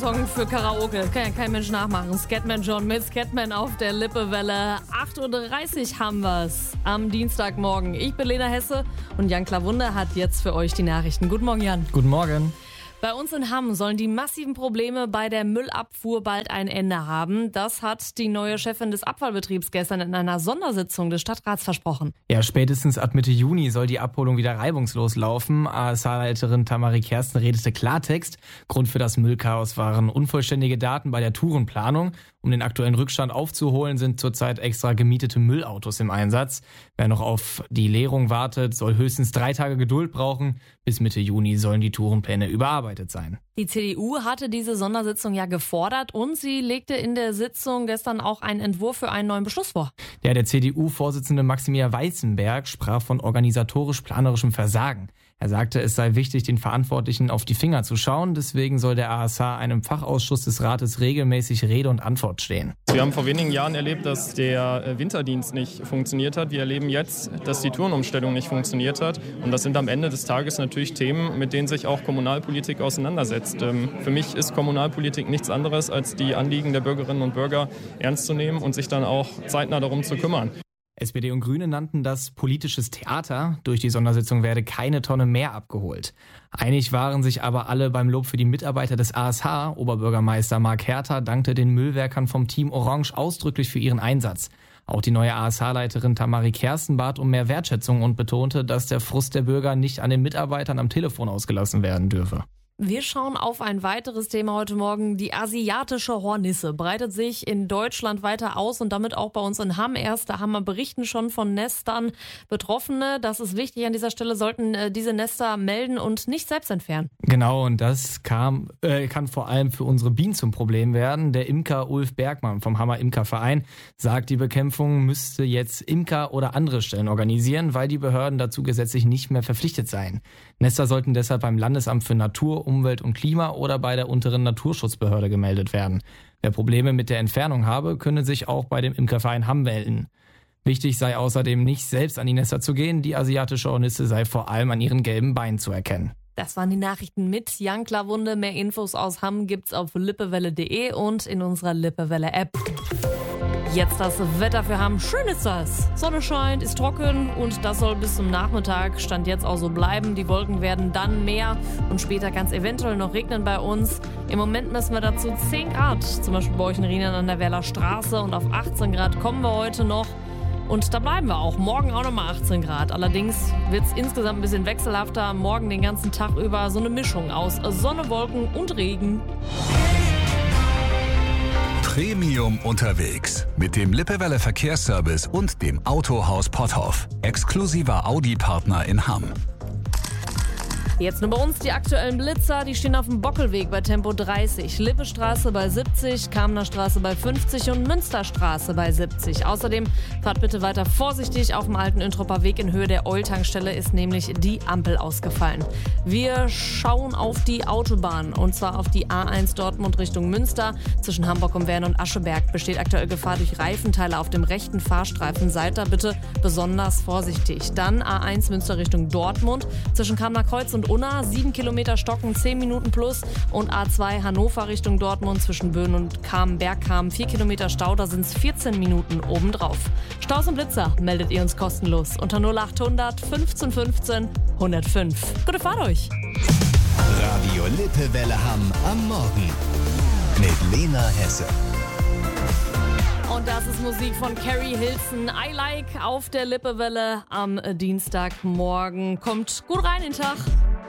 Song für Karaoke, kann ja kein Mensch nachmachen. Scatman John mit Scatman auf der Lippewelle. 8.30 Uhr haben wir's am Dienstagmorgen. Ich bin Lena Hesse und Jan Klawunde hat jetzt für euch die Nachrichten. Guten Morgen, Jan. Guten Morgen. Bei uns in Hamm sollen die massiven Probleme bei der Müllabfuhr bald ein Ende haben. Das hat die neue Chefin des Abfallbetriebs gestern in einer Sondersitzung des Stadtrats versprochen. Ja, spätestens ab Mitte Juni soll die Abholung wieder reibungslos laufen. ASH-Leiterin Tamari Kersten redete Klartext. Grund für das Müllchaos waren unvollständige Daten bei der Tourenplanung. Um den aktuellen Rückstand aufzuholen, sind zurzeit extra gemietete Müllautos im Einsatz. Wer noch auf die Leerung wartet, soll höchstens 3 Tage Geduld brauchen. Bis Mitte Juni sollen die Tourenpläne überarbeitet sein. Die CDU hatte diese Sondersitzung ja gefordert und sie legte in der Sitzung gestern auch einen Entwurf für einen neuen Beschluss vor. Ja, der CDU-Vorsitzende Maximilian Weizenberg sprach von organisatorisch-planerischem Versagen. Er sagte, es sei wichtig, den Verantwortlichen auf die Finger zu schauen. Deswegen soll der ASH einem Fachausschuss des Rates regelmäßig Rede und Antwort stehen. Wir haben vor wenigen Jahren erlebt, dass der Winterdienst nicht funktioniert hat. Wir erleben jetzt, dass die Tourenumstellung nicht funktioniert hat. Und das sind am Ende des Tages natürlich Themen, mit denen sich auch Kommunalpolitik auseinandersetzt. Für mich ist Kommunalpolitik nichts anderes, als die Anliegen der Bürgerinnen und Bürger ernst zu nehmen und sich dann auch zeitnah darum zu kümmern. SPD und Grüne nannten das politisches Theater. Durch die Sondersitzung werde keine Tonne mehr abgeholt. Einig waren sich aber alle beim Lob für die Mitarbeiter des ASH. Oberbürgermeister Marc Herter dankte den Müllwerkern vom Team Orange ausdrücklich für ihren Einsatz. Auch die neue ASH-Leiterin Tamari Kersten bat um mehr Wertschätzung und betonte, dass der Frust der Bürger nicht an den Mitarbeitern am Telefon ausgelassen werden dürfe. Wir schauen auf ein weiteres Thema heute Morgen. Die asiatische Hornisse breitet sich in Deutschland weiter aus und damit auch bei uns in Hamm. Erste Hammer berichten schon von Nestern. Betroffene, das ist wichtig an dieser Stelle, sollten diese Nester melden und nicht selbst entfernen. Genau, und das kann vor allem für unsere Bienen zum Problem werden. Der Imker Ulf Bergmann vom Hammer Imkerverein sagt, die Bekämpfung müsste jetzt Imker oder andere Stellen organisieren, weil die Behörden dazu gesetzlich nicht mehr verpflichtet seien. Nester sollten deshalb beim Landesamt für Natur, Umwelt und Klima oder bei der unteren Naturschutzbehörde gemeldet werden. Wer Probleme mit der Entfernung habe, könne sich auch bei dem Imkerverein Hamm melden. Wichtig sei außerdem nicht selbst an die Nester zu gehen, die asiatische Hornisse sei vor allem an ihren gelben Beinen zu erkennen. Das waren die Nachrichten mit Jan Klawunde. Mehr Infos aus Hamm gibt's auf lippewelle.de und in unserer Lippewelle-App. Jetzt das Wetter für Hamm. Schön ist das. Sonne scheint, ist trocken und das soll bis zum Nachmittag Stand jetzt auch so bleiben. Die Wolken werden dann mehr und später ganz eventuell noch regnen bei uns. Im Moment messen wir dazu 10 Grad, zum Beispiel bei euch in Rienan an der Werler Straße, und auf 18 Grad kommen wir heute noch. Und da bleiben wir auch. Morgen auch nochmal 18 Grad. Allerdings wird es insgesamt ein bisschen wechselhafter. Morgen den ganzen Tag über so eine Mischung aus Sonne, Wolken und Regen. Premium unterwegs mit dem Lippewelle Verkehrsservice und dem Autohaus Potthoff. Exklusiver Audi-Partner in Hamm. Jetzt nur bei uns die aktuellen Blitzer, die stehen auf dem Bockelweg bei Tempo 30, Lippestraße bei 70, Kamener Straße bei 50 und Münsterstraße bei 70. Außerdem fahrt bitte weiter vorsichtig auf dem alten Üntropper Weg in Höhe der Eul-Tankstelle, ist nämlich die Ampel ausgefallen. Wir schauen auf die Autobahn und zwar auf die A1 Dortmund Richtung Münster. Zwischen Hamburg und Wern und Ascheberg besteht aktuell Gefahr durch Reifenteile auf dem rechten Fahrstreifen. Seid da bitte besonders vorsichtig. Dann A1 Münster Richtung Dortmund zwischen Kamener Kreuz und Unna, 7 Kilometer Stocken, 10 Minuten plus, und A2 Hannover Richtung Dortmund zwischen Böen und Bergkamen, 4 Kilometer Stau, da sind es 14 Minuten obendrauf. Staus und Blitzer meldet ihr uns kostenlos unter 0800 15 15 105. Gute Fahrt euch! Radio Lippewelle Hamm am Morgen mit Lena Hesse. Und das ist Musik von Carrie Hilson. I Like auf der Lippewelle am Dienstagmorgen. Kommt gut rein in den Tag.